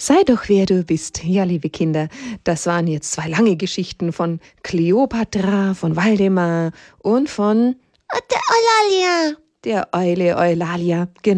Sei doch wer du bist. Ja, liebe Kinder, das waren jetzt 2 lange Geschichten von Kleopatra, von Waldemar und von der Eulalia. der Eule Eulalia. Genau.